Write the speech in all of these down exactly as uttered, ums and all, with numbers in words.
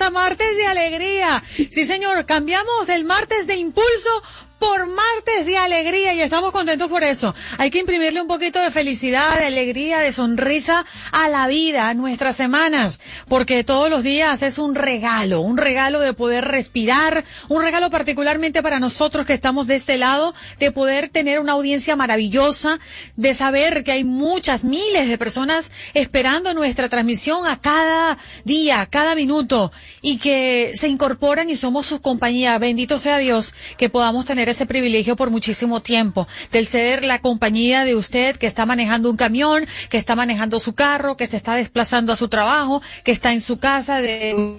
a martes de alegría. Sí, señor, cambiamos el martes de impulso por martes de alegría y estamos contentos por eso. Hay que imprimirle un poquito de felicidad, de alegría, de sonrisa a la vida, a nuestras semanas, porque todos los días es un regalo, un regalo de poder respirar, un regalo particularmente para nosotros que estamos de este lado, de poder tener una audiencia maravillosa, de saber que hay muchas, miles de personas esperando nuestra transmisión a cada día, a cada minuto, y que se incorporan y somos su compañía. Bendito sea Dios que podamos tener ese privilegio por muchísimo tiempo, del ser la compañía de usted que está manejando un camión, que está manejando su carro, que se está desplazando a su trabajo, que está en su casa, de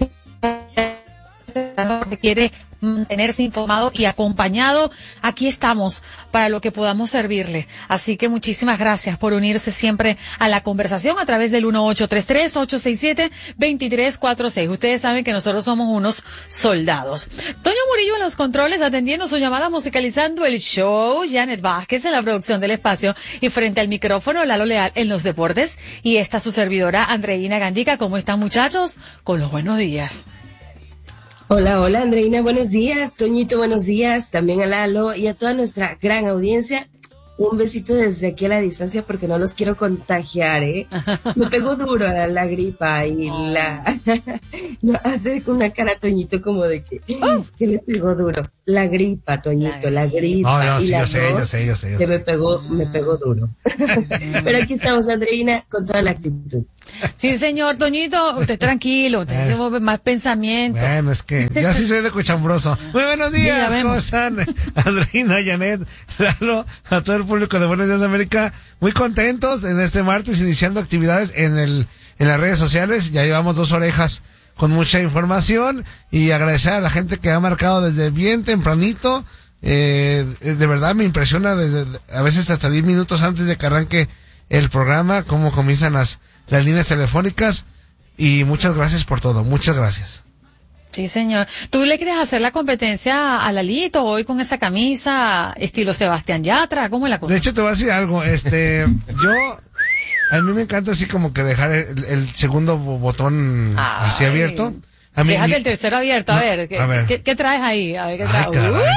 que quiere mantenerse informado y acompañado. Aquí estamos para lo que podamos servirle. Así que muchísimas gracias por unirse siempre a la conversación a través del uno ocho tres tres, ocho seis siete, dos tres cuatro seis. Ustedes saben que nosotros somos unos soldados. Toño Murillo en los controles atendiendo su llamada, musicalizando el show. Janet Vázquez en la producción del espacio y frente al micrófono Lalo Leal en los deportes. Y esta su servidora Andreina Gandica. ¿Cómo están, muchachos? Con los buenos días. Hola, hola Andreina, buenos días, Toñito, buenos días, también a Lalo y a toda nuestra gran audiencia. Un besito desde aquí a la distancia porque no los quiero contagiar, ¿eh? Me pegó duro la, la gripa y oh. la... no, hace con una cara Toñito como de que... Oh. que le pegó duro. La gripa, Toñito, la, la gripa. No, no, y sí, la yo sé, yo sé, yo sé. Yo que sé. me pegó, me pegó duro. Pero aquí estamos, Andreina, con toda la actitud. Sí, señor Toñito, usted tranquilo, tenemos eh, más pensamiento. Bueno, es que yo sí soy de cochambroso. Muy buenos días, sí, ¿cómo están? Andreina, Janet, Lalo, a todo el público de Buenos Días de América, muy contentos en este martes, iniciando actividades en el en las redes sociales. Ya llevamos dos orejas con mucha información y agradecer a la gente que ha marcado desde bien tempranito. Eh, de verdad me impresiona desde a veces hasta diez minutos antes de que arranque el programa, cómo comienzan las las líneas telefónicas, y muchas gracias por todo, muchas gracias. Sí, señor. ¿Tú le quieres hacer la competencia a Lalito hoy con esa camisa estilo Sebastián Yatra? ¿Cómo es la cosa? De hecho, te voy a decir algo, este, yo, a mí me encanta así como que dejar el, el segundo botón Ay. así abierto. A mí, Déjate mi... el tercero abierto, a, no, ver, ¿qué, a ver. ¿qué, qué traes ahí? A ver, ¿qué traes? Ay, ¡Uh!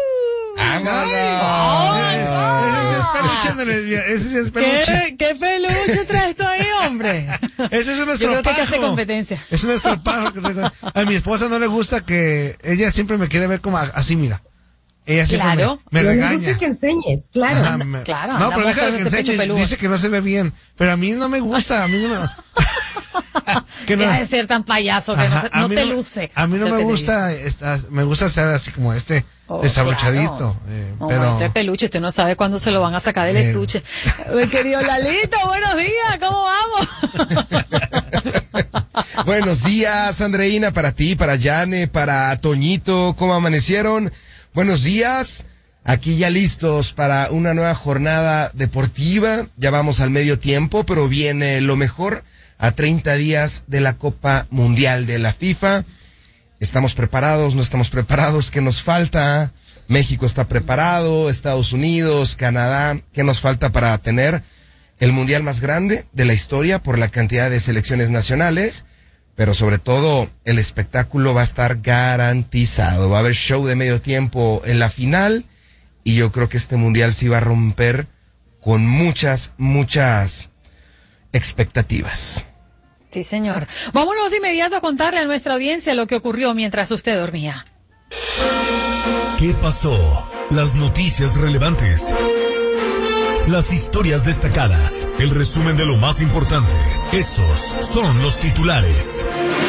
Ese es peluche. ¿Qué, ¿Qué peluche traes tú ahí, hombre? Ese es un estropajo. Yo creo que hay que hacer competencia. Es un estropajo. A mi esposa no le gusta que... Ella siempre me quiere ver como así, mira. Ella siempre claro. me, me regaña. No le gusta que enseñes, claro. Ajá, me, claro. No, pero déjalo que enseñe. Dice que no se ve bien. Pero a mí no me gusta. A mí no me... que no... Deja de ser tan payaso que Ajá, no, no te no, luce. A mí no me gusta... Esta, me gusta ser así como este... Oh, desabrochadito. Claro. Eh, no, pero... este peluche, usted no sabe cuándo se lo van a sacar del eh... estuche. Mi querido Lalito, buenos días, ¿cómo vamos? Buenos días, Andreina, para ti, para Yane, para Toñito, ¿cómo amanecieron? Buenos días, aquí ya listos para una nueva jornada deportiva. Ya vamos al medio tiempo, pero viene lo mejor a treinta días de la Copa Mundial de la FIFA. ¿Estamos preparados? ¿No estamos preparados? ¿Qué nos falta? México está preparado, Estados Unidos, Canadá. ¿Qué nos falta para tener el mundial más grande de la historia por la cantidad de selecciones nacionales? Pero sobre todo, el espectáculo va a estar garantizado. Va a haber show de medio tiempo en la final y yo creo que este mundial sí va a romper con muchas, muchas expectativas. Sí, señor. Vámonos de inmediato a contarle a nuestra audiencia lo que ocurrió mientras usted dormía. ¿Qué pasó? Las noticias relevantes. Las historias destacadas. El resumen de lo más importante. Estos son los titulares.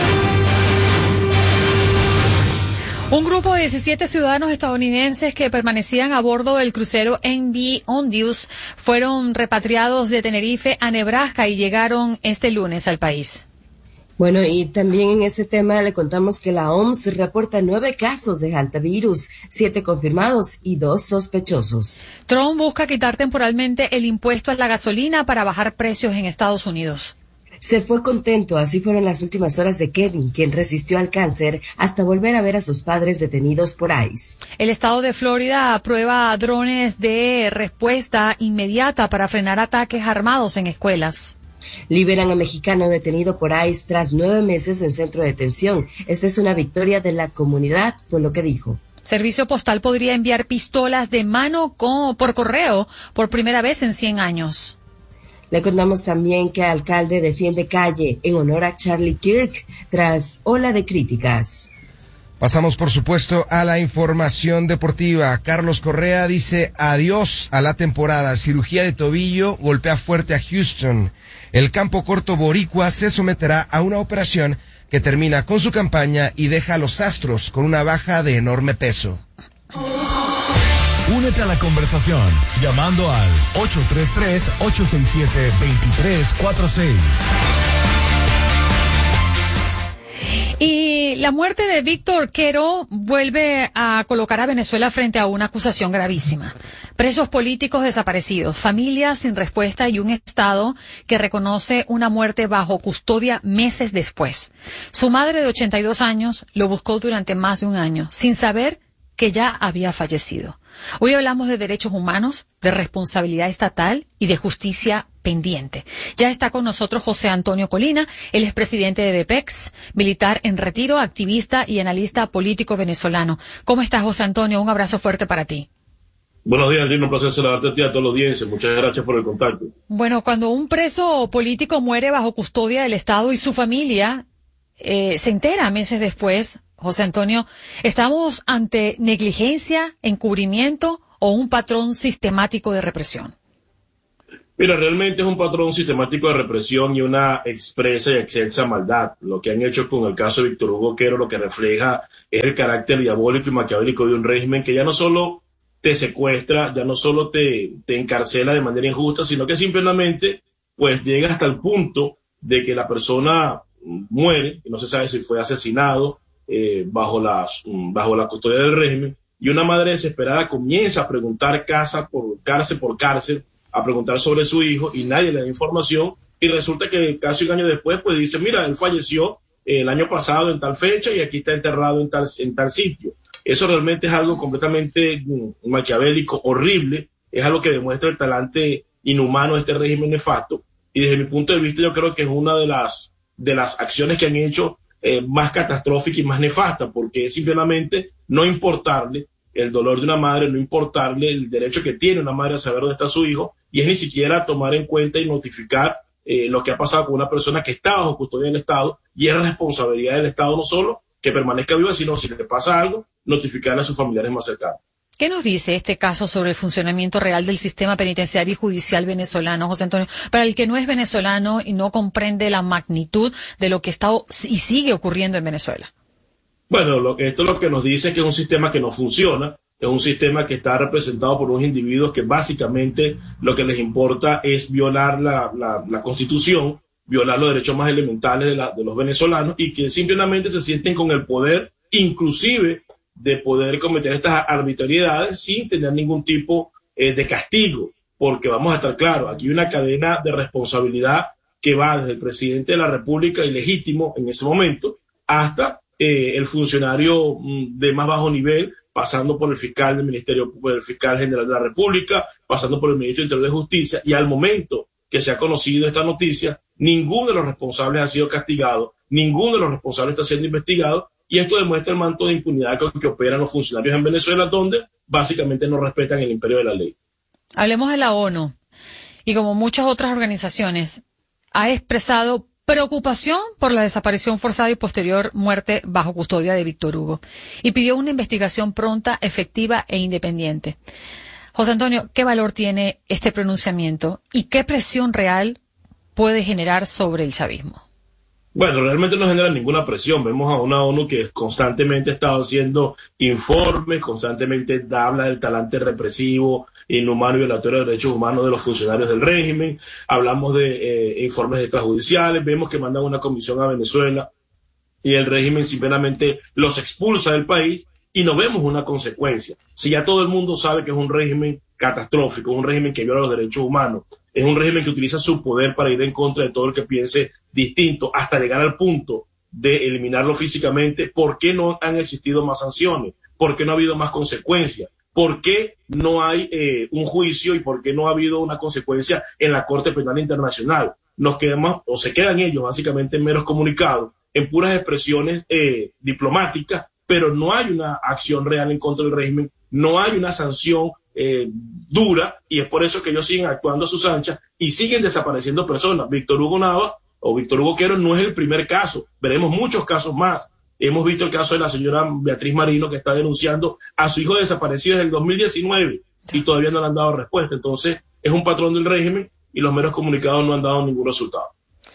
Un grupo de diecisiete ciudadanos estadounidenses que permanecían a bordo del crucero M V Ondius fueron repatriados de Tenerife a Nebraska y llegaron este lunes al país. Bueno, y también en ese tema le contamos que la O M S reporta nueve casos de hantavirus, siete confirmados y dos sospechosos. Trump busca quitar temporalmente el impuesto a la gasolina para bajar precios en Estados Unidos. Se fue contento, así fueron las últimas horas de Kevin, quien resistió al cáncer hasta volver a ver a sus padres detenidos por ICE. El estado de Florida aprueba drones de respuesta inmediata para frenar ataques armados en escuelas. Liberan a mexicano detenido por I C E tras nueve meses en centro de detención. Esta es una victoria de la comunidad, fue lo que dijo. Servicio Postal podría enviar pistolas de mano con, por correo por primera vez en cien años. Le contamos también que alcalde defiende calle en honor a Charlie Kirk tras ola de críticas. Pasamos, por supuesto, a la información deportiva. Carlos Correa dice adiós a la temporada. Cirugía de tobillo golpea fuerte a Houston. El campo corto boricua se someterá a una operación que termina con su campaña y deja a los Astros con una baja de enorme peso. Únete a la conversación llamando al ocho tres tres, ocho seis siete, dos tres cuatro seis. Y la muerte de Víctor Quero vuelve a colocar a Venezuela frente a una acusación gravísima. Presos políticos desaparecidos, familias sin respuesta y un Estado que reconoce una muerte bajo custodia meses después. Su madre de ochenta y dos años lo buscó durante más de un año, sin saber que ya había fallecido. Hoy hablamos de derechos humanos, de responsabilidad estatal y de justicia pendiente. Ya está con nosotros José Antonio Colina, él es presidente de BEPEX, militar en retiro, activista y analista político venezolano. ¿Cómo estás, José Antonio? Un abrazo fuerte para ti. Buenos días, Andrés, un placer saludarte a ti y a toda la audiencia. Muchas gracias por el contacto. Bueno, cuando un preso político muere bajo custodia del Estado y su familia eh, se entera meses después, José Antonio, ¿estamos ante negligencia, encubrimiento o un patrón sistemático de represión? Mira, realmente es un patrón sistemático de represión y una expresa y excelsa maldad. Lo que han hecho con el caso de Víctor Hugo Quero lo que refleja es el carácter diabólico y maquiavélico de un régimen que ya no solo te secuestra, ya no solo te, te encarcela de manera injusta, sino que simplemente pues llega hasta el punto de que la persona muere, y no se sabe si fue asesinado, Eh, bajo, las, bajo la custodia del régimen, y una madre desesperada comienza a preguntar casa por cárcel por cárcel, a preguntar sobre su hijo, y nadie le da información, y resulta que casi un año después pues dice, mira, él falleció eh, el año pasado en tal fecha y aquí está enterrado en tal, en tal sitio. Eso realmente es algo completamente mm, maquiavélico, horrible, es algo que demuestra el talante inhumano de este régimen nefasto, y desde mi punto de vista yo creo que es una de las, de las acciones que han hecho Eh, más catastrófica y más nefasta, porque es simplemente no importarle el dolor de una madre, no importarle el derecho que tiene una madre a saber dónde está su hijo, y es ni siquiera tomar en cuenta y notificar eh, lo que ha pasado con una persona que está bajo custodia del Estado, y es responsabilidad del Estado no solo que permanezca viva, sino si le pasa algo, notificarle a sus familiares más cercanos. ¿Qué nos dice este caso sobre el funcionamiento real del sistema penitenciario y judicial venezolano, José Antonio? Para el que no es venezolano y no comprende la magnitud de lo que está y sigue ocurriendo en Venezuela. Bueno, lo que, esto lo que nos dice es que es un sistema que no funciona, es un sistema que está representado por unos individuos que básicamente lo que les importa es violar la, la, la Constitución, violar los derechos más elementales de, la, de los venezolanos, y que simplemente se sienten con el poder, inclusive de poder cometer estas arbitrariedades sin tener ningún tipo eh, de castigo, porque vamos a estar claros, aquí hay una cadena de responsabilidad que va desde el presidente de la República, ilegítimo en ese momento, hasta eh, el funcionario mm, de más bajo nivel, pasando por el fiscal del Ministerio, por el fiscal general de la República, pasando por el ministro de Interior de Justicia, y al momento que se ha conocido esta noticia, ninguno de los responsables ha sido castigado, ninguno de los responsables está siendo investigado, y esto demuestra el manto de impunidad con que operan los funcionarios en Venezuela, donde básicamente no respetan el imperio de la ley. Hablemos de la ONU, y como muchas otras organizaciones, ha expresado preocupación por la desaparición forzada y posterior muerte bajo custodia de Víctor Hugo, y pidió una investigación pronta, efectiva e independiente. José Antonio, ¿qué valor tiene este pronunciamiento y qué presión real puede generar sobre el chavismo? Bueno, realmente no genera ninguna presión. Vemos a una ONU que constantemente ha estado haciendo informes, constantemente habla del talante represivo, inhumano y violatorio de derechos humanos de los funcionarios del régimen. Hablamos de eh, informes extrajudiciales, vemos que mandan una comisión a Venezuela y el régimen simplemente los expulsa del país y no vemos una consecuencia. Si ya todo el mundo sabe que es un régimen catastrófico, un régimen que viola los derechos humanos, es un régimen que utiliza su poder para ir en contra de todo el que piense distinto, hasta llegar al punto de eliminarlo físicamente, ¿por qué no han existido más sanciones? ¿Por qué no ha habido más consecuencias? ¿Por qué no hay eh, un juicio y por qué no ha habido una consecuencia en la Corte Penal Internacional? nos quedamos, o se quedan ellos básicamente en meros comunicados, en puras expresiones eh, diplomáticas, pero no hay una acción real en contra del régimen, no hay una sanción eh, dura, y es por eso que ellos siguen actuando a sus anchas y siguen desapareciendo personas. Víctor Hugo Nava o Víctor Hugo Quero no es el primer caso, veremos muchos casos más. Hemos visto el caso de la señora Beatriz Marino, que está denunciando a su hijo desaparecido desde el dos mil diecinueve y todavía no le han dado respuesta. Entonces, es un patrón del régimen y los meros comunicados no han dado ningún resultado.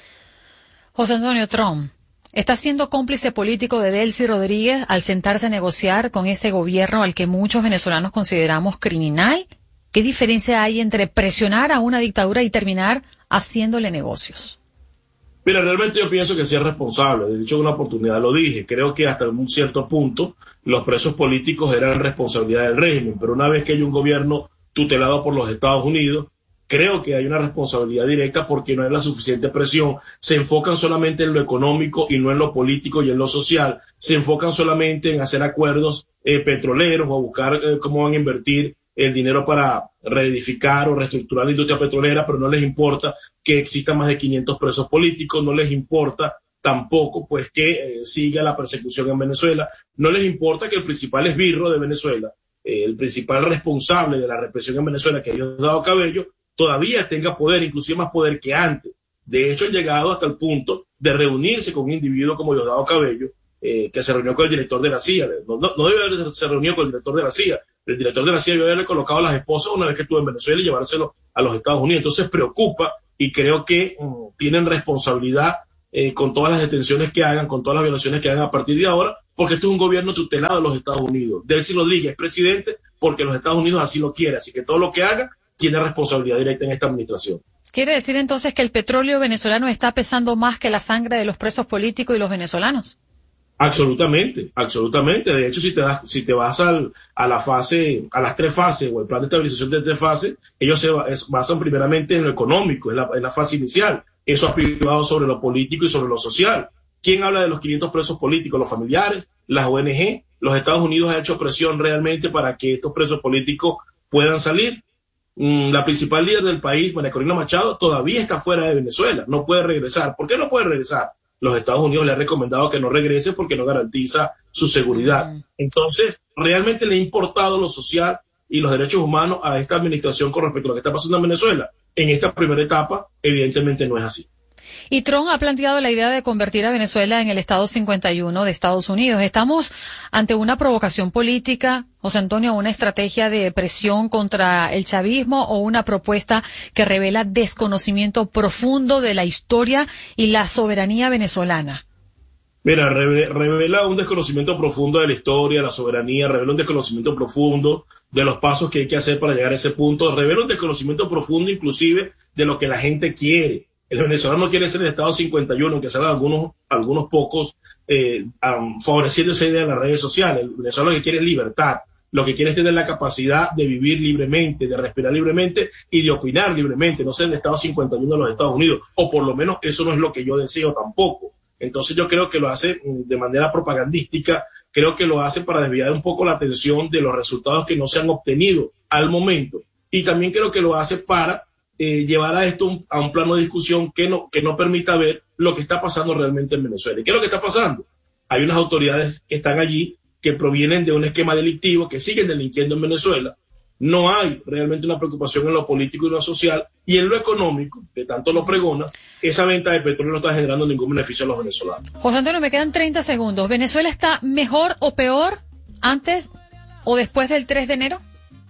José Antonio Trump está siendo cómplice político de Delcy Rodríguez al sentarse a negociar con ese gobierno al que muchos venezolanos consideramos criminal. ¿Qué diferencia hay entre presionar a una dictadura y terminar haciéndole negocios? Mira, realmente yo pienso que sí es responsable. De hecho, en una oportunidad lo dije. Creo que hasta un cierto punto los presos políticos eran responsabilidad del régimen, pero una vez que hay un gobierno tutelado por los Estados Unidos, creo que hay una responsabilidad directa porque no hay la suficiente presión. Se enfocan solamente en lo económico y no en lo político y en lo social. Se enfocan solamente en hacer acuerdos eh, petroleros o a buscar eh, cómo van a invertir el dinero para reedificar o reestructurar la industria petrolera, pero no les importa que existan más de quinientos presos políticos, no les importa tampoco pues que eh, siga la persecución en Venezuela, no les importa que el principal esbirro de Venezuela, eh, el principal responsable de la represión en Venezuela, que es Diosdado Cabello, todavía tenga poder, inclusive más poder que antes. De hecho, han llegado hasta el punto de reunirse con un individuo como Diosdado Cabello, eh, que se reunió con el director de la C I A. No, no, no debe haberse reunido con el director de la C I A. El director de la C I A debe haberle colocado a las esposas una vez que estuvo en Venezuela y llevárselo a los Estados Unidos. Entonces preocupa y creo que um, tienen responsabilidad eh, con todas las detenciones que hagan, con todas las violaciones que hagan a partir de ahora, porque esto es un gobierno tutelado de los Estados Unidos. Delcy Rodríguez es presidente porque los Estados Unidos así lo quieren, así que todo lo que haga tiene responsabilidad directa en esta administración. ¿Quiere decir entonces que el petróleo venezolano está pesando más que la sangre de los presos políticos y los venezolanos? Absolutamente, absolutamente. De hecho, si te das, si te vas al, a la fase, a las tres fases o el plan de estabilización de tres fases, ellos se basan primeramente en lo económico, en la, en la fase inicial. Eso ha privado sobre lo político y sobre lo social. ¿Quién habla de los quinientos presos políticos? Los familiares, las O N G. Los Estados Unidos han hecho presión realmente para que estos presos políticos puedan salir. Mm, la principal líder del país, María Corina Machado, todavía está fuera de Venezuela, no puede regresar. ¿Por qué no puede regresar? Los Estados Unidos le han recomendado que no regrese porque no garantiza su seguridad. Entonces, realmente le ha importado lo social y los derechos humanos a esta administración con respecto a lo que está pasando en Venezuela. En esta primera etapa, evidentemente no es así. Y Trump ha planteado la idea de convertir a Venezuela en el Estado cincuenta y uno de Estados Unidos. ¿Estamos ante una provocación política, José Antonio, una estrategia de presión contra el chavismo o una propuesta que revela desconocimiento profundo de la historia y la soberanía venezolana? Mira, revela un desconocimiento profundo de la historia, la soberanía, revela un desconocimiento profundo de los pasos que hay que hacer para llegar a ese punto, revela un desconocimiento profundo inclusive de lo que la gente quiere. El venezolano quiere ser el Estado cincuenta y uno, aunque sean algunos, algunos pocos eh, um, favoreciendo esa idea en las redes sociales. El venezolano lo que quiere es libertad, lo que quiere es tener la capacidad de vivir libremente, de respirar libremente y de opinar libremente, no ser el Estado cincuenta y uno de los Estados Unidos, o por lo menos eso no es lo que yo deseo tampoco. Entonces yo creo que lo hace de manera propagandística, creo que lo hace para desviar un poco la atención de los resultados que no se han obtenido al momento, y también creo que lo hace para Eh, llevar a esto a un plano de discusión que no, que no permita ver lo que está pasando realmente en Venezuela. ¿Y qué es lo que está pasando? Hay unas autoridades que están allí que provienen de un esquema delictivo, que siguen delinquiendo en Venezuela. No hay realmente una preocupación en lo político y lo social, y en lo económico, que tanto lo pregona, esa venta de petróleo no está generando ningún beneficio a los venezolanos. José Antonio, me quedan treinta segundos. ¿Venezuela está mejor o peor antes o después del tres de enero?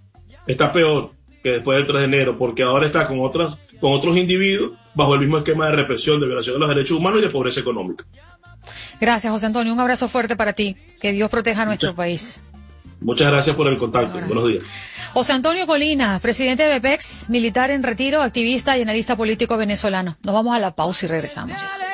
Está peor que después del tres de enero, porque ahora está con otras, con otros individuos bajo el mismo esquema de represión, de violación de los derechos humanos y de pobreza económica. Gracias, José Antonio. Un abrazo fuerte para ti. Que Dios proteja a nuestro Muchas, país. Muchas gracias por el contacto. Buenos días. José Antonio Colina, presidente de BEPEX, militar en retiro, activista y analista político venezolano. Nos vamos a la pausa y regresamos ya.